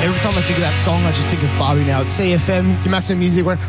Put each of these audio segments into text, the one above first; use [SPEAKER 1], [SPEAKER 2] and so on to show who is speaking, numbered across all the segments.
[SPEAKER 1] Every time I think of that song, I just think of Barbie now. It's CFM, your maximum music. We're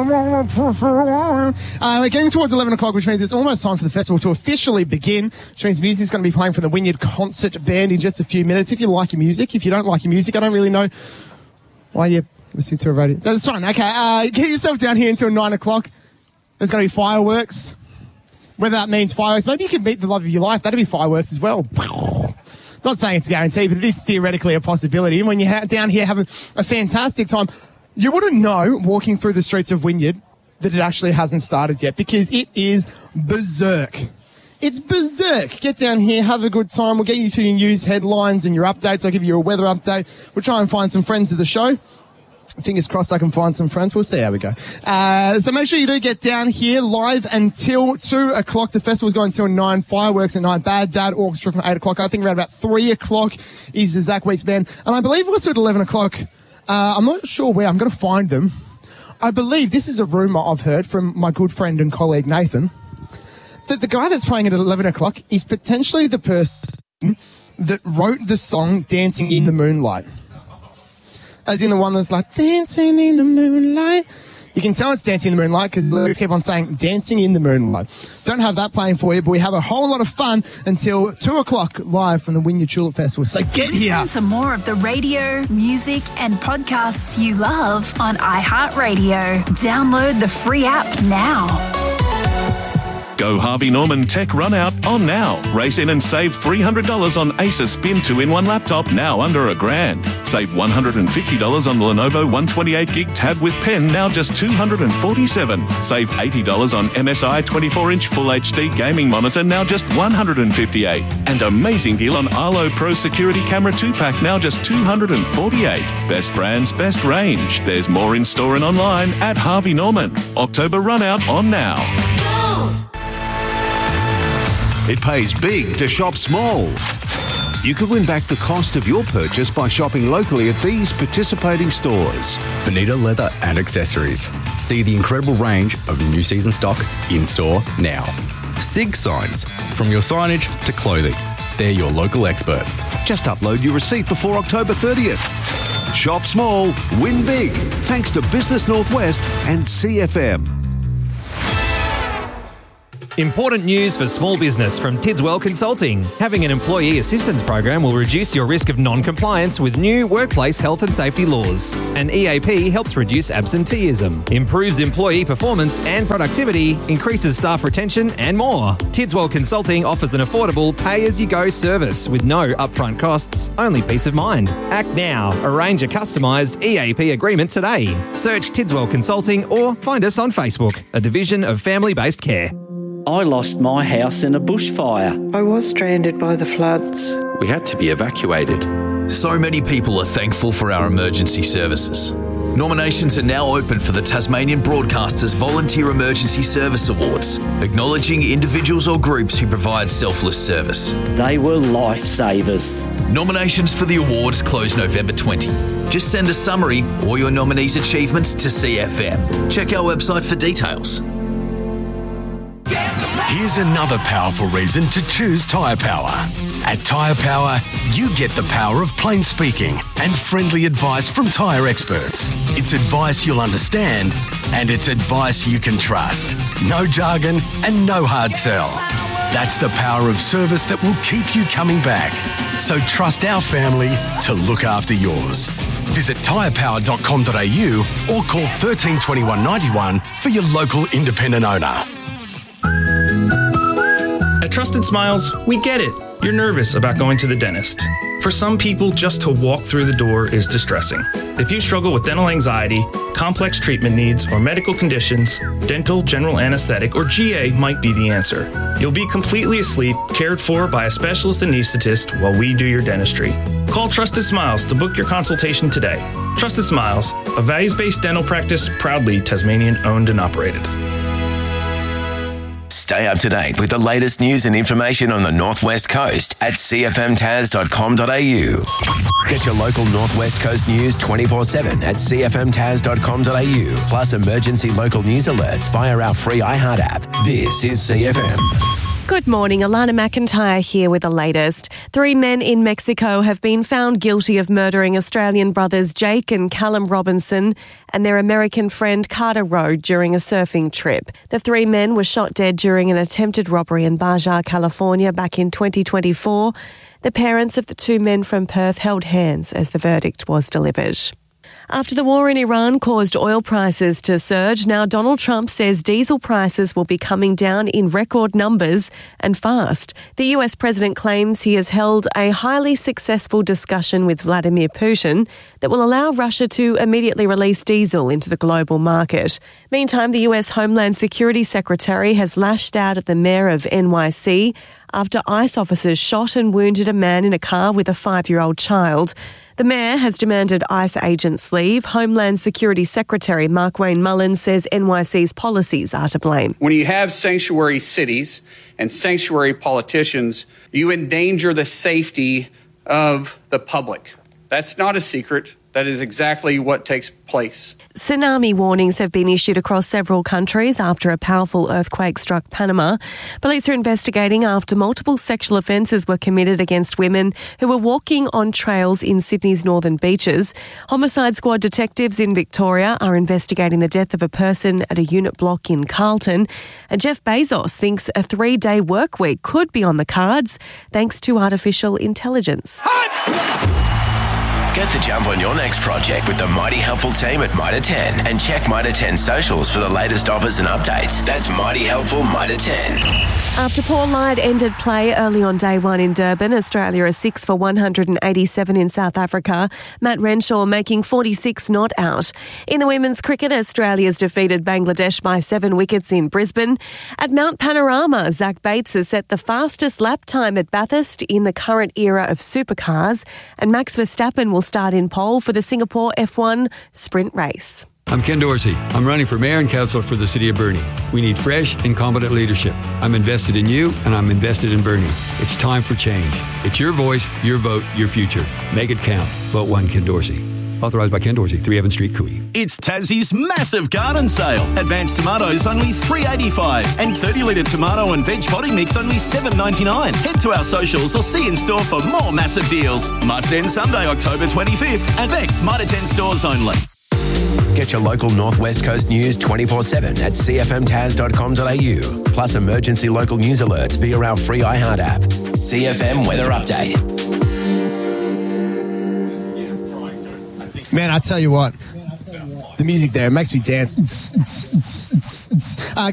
[SPEAKER 1] getting towards 11 o'clock, which means it's almost time for the festival to officially begin, which means music's going to be playing from the Wynyard Concert Band in just a few minutes. If you like your music, if you don't like your music, I don't really know why you're listening to a radio. That's fine. Okay, get yourself down here until 9 o'clock. There's going to be fireworks. Whether that means fireworks, maybe you can meet the love of your life. That'd be fireworks as well. Not saying it's a guarantee, but it is theoretically a possibility. And when you're down here having a fantastic time, you wouldn't know, walking through the streets of Wynyard, that it actually hasn't started yet, because it is berserk. It's berserk. Get down here, have a good time. We'll get you to your news headlines and your updates. I'll give you a weather update. We'll try and find some friends of the show. Fingers crossed I can find some friends. We'll see how we go. So make sure you do get down here live until 2 o'clock. The festival's going until 9. Fireworks at 9. Bad Dad Orchestra from 8 o'clock. I think around about 3 o'clock is the Zach Weeks Band. And I believe also at 11 o'clock, I'm not sure where. I'm going to find them. I believe this is a rumour I've heard from my good friend and colleague Nathan, that the guy that's playing at 11 o'clock is potentially the person that wrote the song Dancing in the Moonlight. As in the one that's like, dancing in the moonlight. You can tell it's Dancing in the Moonlight because the lyrics keep on saying, dancing in the moonlight. Don't have that playing for you, but we have a whole lot of fun until 2 o'clock live from the Wynyard Tulip Festival. So get here.
[SPEAKER 2] Listen to more of the radio, music and podcasts you love on iHeartRadio. Download the free app now.
[SPEAKER 3] Go Harvey Norman Tech Run Out on now. Race in and save $300 on Acer Spin 2-in-1 laptop, now under $1,000. Save $150 on the Lenovo 128GB tab with pen, now just $247. Save $80 on MSI 24-inch Full HD gaming monitor, now just $158. And amazing deal on Arlo Pro Security Camera 2-pack, now just $248. Best brands, best range. There's more in store and online at Harvey Norman. October Run Out on now.
[SPEAKER 4] It pays big to shop small. You could win back the cost of your purchase by shopping locally at these participating stores.
[SPEAKER 5] Bonita Leather and Accessories. See the incredible range of new season stock in-store now. SIG Signs. From your signage to clothing. They're your local experts.
[SPEAKER 4] Just upload your receipt before October 30th. Shop small, win big. Thanks to Business Northwest and CFM.
[SPEAKER 6] Important news for small business from Tidswell Consulting. Having an employee assistance program will reduce your risk of non-compliance with new workplace health and safety laws. An EAP helps reduce absenteeism, improves employee performance and productivity, increases staff retention and more. Tidswell Consulting offers an affordable pay-as-you-go service with no upfront costs, only peace of mind. Act now. Arrange a customised EAP agreement today. Search Tidswell Consulting or find us on Facebook, a division of Family-Based Care.
[SPEAKER 7] I lost my house in a bushfire.
[SPEAKER 8] I was stranded by the floods.
[SPEAKER 9] We had to be evacuated. So many people are thankful for our emergency services. Nominations are now open for the Tasmanian Broadcasters Volunteer Emergency Service Awards, acknowledging individuals or groups who provide selfless service.
[SPEAKER 7] They were lifesavers.
[SPEAKER 9] Nominations for the awards close November 20. Just send a summary or your nominees' achievements to CFM. Check our website for details.
[SPEAKER 10] Here's another powerful reason to choose Tyre Power. At Tyre Power, you get the power of plain speaking and friendly advice from tyre experts. It's advice you'll understand, and it's advice you can trust. No jargon and no hard sell. That's the power of service that will keep you coming back. So trust our family to look after yours. Visit tyrepower.com.au or call 13 21 91 for your local independent owner.
[SPEAKER 11] At Trusted Smiles, we get it. You're nervous about going to the dentist. For some people, just to walk through the door is distressing. If you struggle with dental anxiety, complex treatment needs, or medical conditions, dental, general anesthetic, or GA might be the answer. You'll be completely asleep, cared for by a specialist anesthetist while we do your dentistry. Call Trusted Smiles to book your consultation today. Trusted Smiles, a values-based dental practice proudly Tasmanian-owned and operated.
[SPEAKER 12] Stay up to date with the latest news and information on the Northwest Coast at cfmtas.com.au. Get your local Northwest Coast news 24/7 at cfmtas.com.au. Plus emergency local news alerts via our free iHeart app. This is CFM.
[SPEAKER 13] Good morning, Alana McIntyre here with the latest. 3 men in Mexico have been found guilty of murdering Australian brothers Jake and Callum Robinson and their American friend Carter Rowe during a surfing trip. The 3 men were shot dead during an attempted robbery in Baja, California back in 2024. The parents of the 2 men from Perth held hands as the verdict was delivered. After the war in Iran caused oil prices to surge, now Donald Trump says diesel prices will be coming down in record numbers and fast. The US president claims he has held a highly successful discussion with Vladimir Putin that will allow Russia to immediately release diesel into the global market. Meantime, the US Homeland Security Secretary has lashed out at the mayor of NYC after ICE officers shot and wounded a man in a car with a 5-year-old child. The mayor has demanded ICE agents leave. Homeland Security Secretary Markwayne Mullins says NYC's policies are to blame.
[SPEAKER 14] When you have sanctuary cities and sanctuary politicians, you endanger the safety of the public. That's not a secret. That is exactly what takes place.
[SPEAKER 13] Tsunami warnings have been issued across several countries after a powerful earthquake struck Panama. Police are investigating after multiple sexual offences were committed against women who were walking on trails in Sydney's northern beaches. Homicide Squad detectives in Victoria are investigating the death of a person at a unit block in Carlton. And Jeff Bezos thinks a 3-day work week could be on the cards thanks to artificial intelligence.
[SPEAKER 12] Get the jump on your next project with the Mighty Helpful team at Mitre 10 and check Mitre 10 socials for the latest offers and updates. That's Mighty Helpful Mitre 10.
[SPEAKER 13] After Paul Lyde ended play early on day 1 in Durban, Australia are 6 for 187 in South Africa. Matt Renshaw making 46 not out. In the women's cricket, Australia's defeated Bangladesh by 7 wickets in Brisbane. At Mount Panorama, Zach Bates has set the fastest lap time at Bathurst in the current era of supercars, and Max Verstappen will start in pole for the Singapore F1 sprint race.
[SPEAKER 15] I'm Ken Dorsey. I'm running for Mayor and Councillor for the City of Burnie. We need fresh and competent leadership. I'm invested in you and I'm invested in Burnie. It's time for change. It's your voice, your vote, your future. Make it count. Vote 1 Ken Dorsey. Authorised by Ken Dorsey, 3 Evans Street, Coogee.
[SPEAKER 16] It's Tassie's massive garden sale. Advanced tomatoes only $3.85 and 30-litre tomato and veg potting mix only $7.99. Head to our socials or see in store for more massive deals. Must end Sunday, October 25th at Beck's Mitre 10 stores only.
[SPEAKER 12] Get your local North West Coast news 24/7 at cfmtaz.com.au. Plus emergency local news alerts via our free iHeart app. CFM Weather Update.
[SPEAKER 1] Man, I tell you what, the music there, it makes me dance.